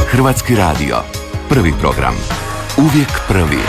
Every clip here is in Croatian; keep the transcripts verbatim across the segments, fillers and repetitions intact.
Hrvatski radio. Prvi program. Uvijek prvi.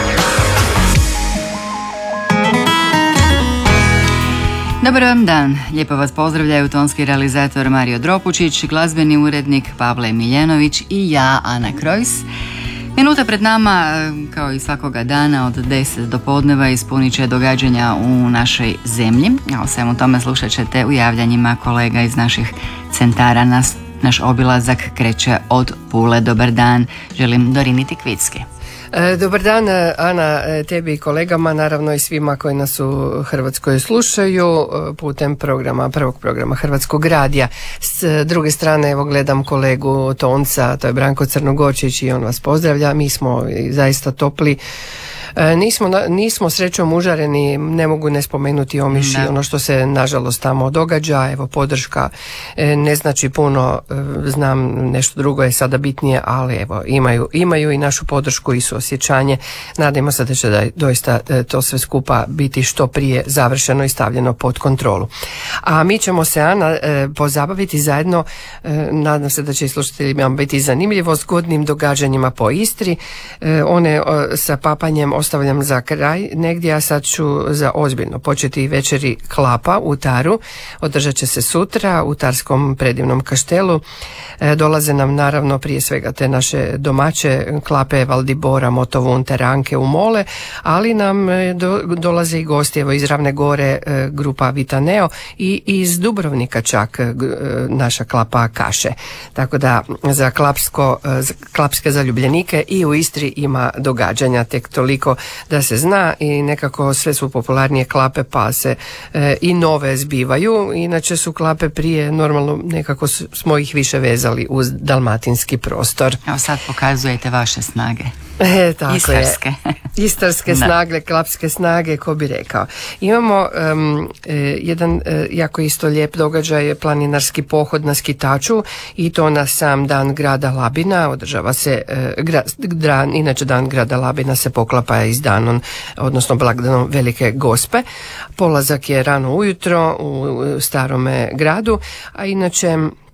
Dobar vam dan. Lijepo vas pozdravljaju tonski realizator Mario Dropučić, glazbeni urednik Pavle Miljenović i ja, Ana Krojs. Minuta pred nama, kao i svakoga dana od deset do podneva, ispunit će događanja u našoj zemlji. A o svemu tome slušat ćete u javljanjima kolega iz naših centara. Nas, naš obilazak kreće od Pule. Dobar dan, želim Dorini Tikvicki. Dobar dan, Ana, tebi i kolegama, naravno i svima koji nas u Hrvatskoj slušaju putem programa, prvog programa Hrvatskog radija. S druge strane, evo gledam kolegu Tonca, to je Branko Crnogorčić i on vas pozdravlja. Mi smo zaista topli. Nismo, nismo srećom užareni, ne mogu ne spomenuti Omiš i ono što se nažalost tamo događa. Evo, podrška ne znači puno, znam nešto drugo je sada bitnije, ali evo imaju, imaju i našu podršku i suosjećanje. Nadamo se da će da doista to sve skupa biti što prije završeno i stavljeno pod kontrolu. A mi ćemo se, Ana, pozabaviti zajedno, nadam se da će i slušateljima biti zanimljivo, s godnim događanjima po Istri. One sa papanjem ostavljam za kraj negdje, a sad ću za ozbiljno početi večeri klapa u Taru. Održat će se sutra u Tarskom predivnom kaštelu. E, dolaze nam naravno prije svega te naše domaće klape Valdibora, Motovun, Teranke u Mole, ali nam do, dolaze i gosti, evo iz Ravne Gore e, grupa Vitaneo i iz Dubrovnika čak e, naša klapa Kaše. Tako da za klapsko, e, klapske zaljubljenike i u Istri ima događanja, tek toliko da se zna, i nekako sve su popularnije klape pa se e, i nove zbivaju. Inače su klape prije normalno nekako smo ih više vezali uz dalmatinski prostor. Evo sad pokazujete vaše snage. E, tako Istarske. Je. Istarske snage, klapske snage, ko bi rekao. Imamo um, e, jedan e, jako isto lijep događaj, planinarski pohod na skitaču, i to na sam dan grada Labina. Održava se, e, gra, dan, inače dan grada Labina se poklapa i s danom, odnosno blagdanom Velike Gospe. Polazak je rano ujutro u starome gradu, a inače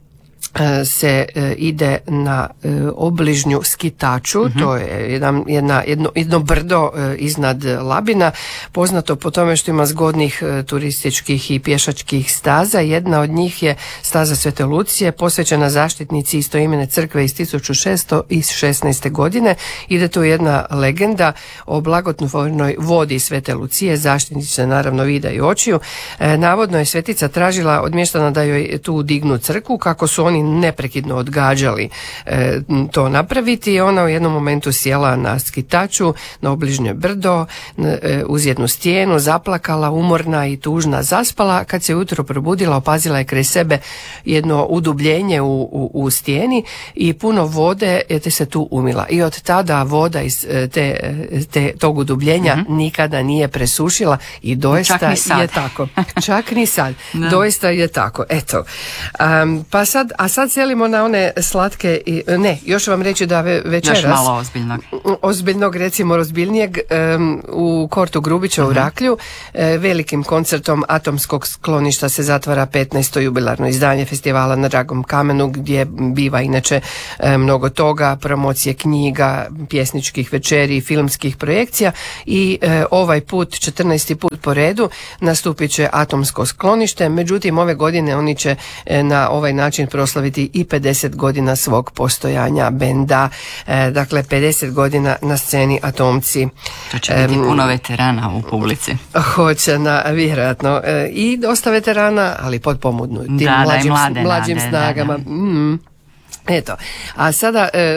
se ide na obližnju skitaču, mm-hmm. to je jedan, jedna, jedno, jedno brdo iznad Labina, poznato po tome što ima zgodnih turističkih i pješačkih staza. Jedna od njih je staza Svete Lucije, posvećena zaštitnici istoimene crkve iz tisuću šesto šesnaeste. godine. Ide tu jedna legenda o blagotvornoj vodi Svete Lucije, zaštitnice naravno vida i očiju. E, navodno je svetica tražila od mještana da joj tu dignu crkvu, kako su oni neprekidno odgađali e, to napraviti. Ona u jednom momentu sjela na skitaču na obližnje brdo e, uz jednu stijenu, zaplakala, umorna i tužna, zaspala. Kad se ujutro probudila, opazila je kraj sebe jedno udubljenje u, u, u stijeni i puno vode, te se tu umila. I od tada voda iz te, te, tog udubljenja mm-hmm. nikada nije presušila i doista je tako. Čak ni sad. Doista je tako. Eto. Um, pa sad, a sad selimo na one slatke i, ne, još vam reći da ve, večeras još malo ozbiljnog ozbiljnog, recimo ozbiljnijeg, um, u Kortu Grubića uh-huh. u Raklju uh, velikim koncertom Atomskog skloništa se zatvara petnaesto jubilarno izdanje festivala na Dragom kamenu, gdje biva inače uh, mnogo toga, promocije knjiga, pjesničkih večeri, filmskih projekcija, i uh, ovaj put, četrnaesti put po redu, nastupit će Atomsko sklonište. Međutim, ove godine oni će uh, na ovaj način proslaviti i pedeset godina svog postojanja benda. E, dakle, pedeset godina na sceni Atomci. To će biti e, puno veterana u publici. Hoće, na, vjerojatno. E, I dosta veterana, ali potpomudnutim da, mlađim, da, mlade, mlađim nade, snagama. Da, da. Mm. Eto, a sada e,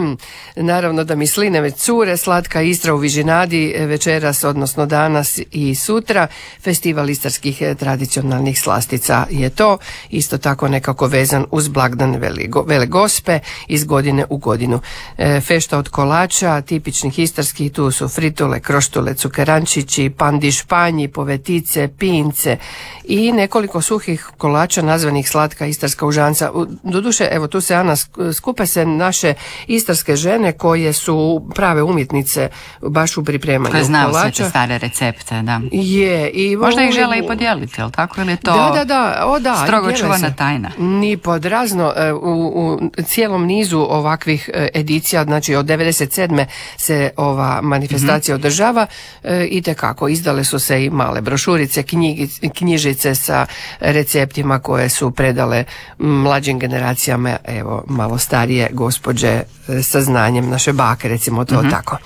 naravno da mi sline već cure, slatka Istra u Vižinadi večeras, odnosno danas i sutra, festival istarskih tradicionalnih slastica je to, isto tako nekako vezan uz blagdan Vele Gospe iz godine u godinu. E, fešta od kolača, tipičnih istarskih, tu su fritule, kroštule, cukerančići, pandi španji, povetice, pince i nekoliko suhih kolača nazvanih slatka istarska užanca. Doduše, evo tu se Ana, skupe se naše istarske žene koje su prave umjetnice baš u pripremanju koje znaju kolača. sve te stare recepte, da. Je, i možda ih u, žele i podijeliti, jel tako? Ili je to da, da, da, o, da, strogo čuvana tajna? Ni pod razno, u, u cijelom nizu ovakvih edicija, znači od devedeset sedme se ova manifestacija mm-hmm. održava, e, i tekako izdale su se i male brošurice, knjigi, knjižice sa receptima koje su predale mlađim generacijama, evo malo starije gospođe sa znanjem, naše bake, recimo to mm-hmm. tako.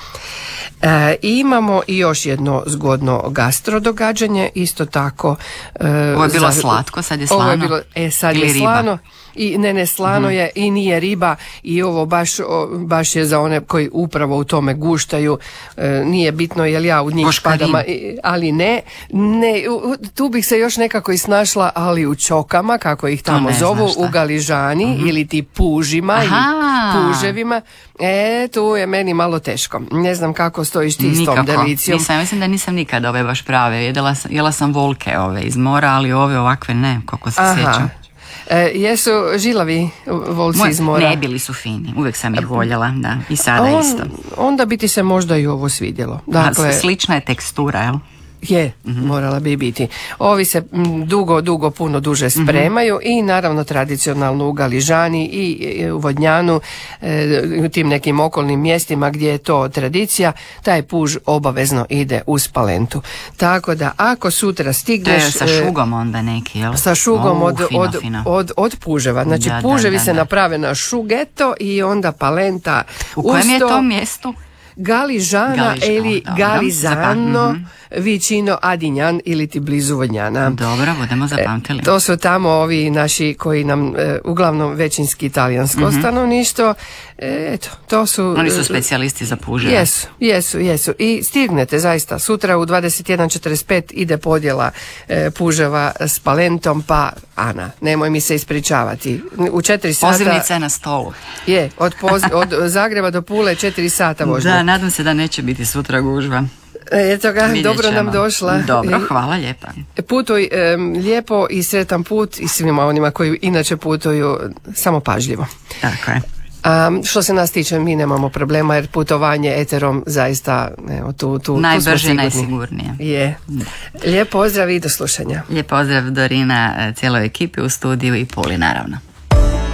E, imamo i još jedno zgodno gastro događanje, isto tako. E, ovo je bilo za, slatko, sad je slano. Ovo je bilo, e, sad ili je riba? Slano. I ne, ne, slano mm-hmm. je i nije riba i ovo baš, o, baš je za one koji upravo u tome guštaju. E, nije bitno jel ja u njih spadam, ali ne, ne, u, tu bih se još nekako i snašla, ali u čokama, kako ih tamo zovu, u galižani mm-hmm. ili ti pužima Aha. ili puževima. E, tu je meni malo teško. Ne znam kako stojiš ti s tom delicijom. Nisam, mislim da nisam nikad ove baš prave. Jedela sam, jela sam volke ove iz mora, ali ove ovakve ne, kako se Aha. sjećam. E, jesu žilavi volci Moj, iz mora? Ne, bili su fini, uvijek sam ih voljela, da, i sada On, isto. Onda bi ti se možda i ovo svidjelo. Dakle, A, slična je tekstura, jel? Je, mm-hmm. morala bi biti. Ovi se dugo, dugo, puno duže spremaju mm-hmm. i naravno tradicionalno u Galižani i u Vodnjanu, e, u tim nekim okolnim mjestima gdje je to tradicija, taj puž obavezno ide uz palentu. Tako da ako sutra stigneš... To je sa šugom onda neki, jel? Sa šugom oh, od, fino, od, fino. od, od puževa. Znači da, puževi da, da, se da. naprave na šugeto i onda palenta u kojem usto, je to mjestu? Galižana Galižano, ili dobro. Galizano, mm-hmm. vicino Adinjan ili ti blizu Vodnjana. Dobro, budemo zapamtili. E, to su tamo ovi naši koji nam e, uglavnom većinski italijansko mm-hmm. stanovništvo. E, eto, to su... Oni su specijalisti za puževe. Jesu, jesu, jesu. I stignete zaista. Sutra u dvadeset jedan četrdeset pet ide podjela e, puževa s palentom, pa Ana, nemoj mi se ispričavati. U četiri sata... Pozivnica je na stolu. Je, od, poz, od Zagreba do Pule četiri sata vožnje. Da, nadam se da neće biti sutra gužva. Eto ga, Vidjet dobro ćemo. nam došla. Dobro, hvala lijepa. Putuj um, lijepo i sretan put i svima onima koji inače putuju samo pažljivo. Tako je. Um, što se nas tiče, mi nemamo problema jer putovanje eterom zaista evo, tu, tu, najbrže tu i najsigurnije. Je. Lijep pozdrav i do slušanja. Lijep pozdrav Dorina, cijeloj ekipi u studiju i Puli naravno.